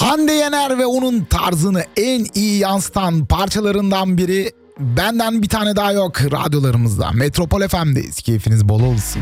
Hande Yener ve onun tarzını en iyi yansıtan parçalarından biri. Benden bir tane daha yok radyolarımızda. Metropol FM'deyiz. Keyfiniz bol olsun.